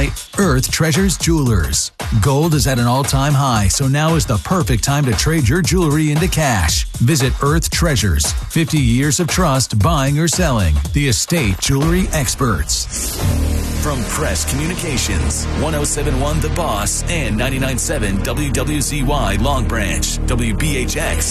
by Earth Treasures Jewelers. Gold is at an all-time high, so now is the perfect time to trade your jewelry into cash. Visit Earth Treasures. 50 years of trust buying or selling. The estate jewelry experts. From Press Communications, 1071 The Boss and 99.7 WWZY Long Branch, WBHX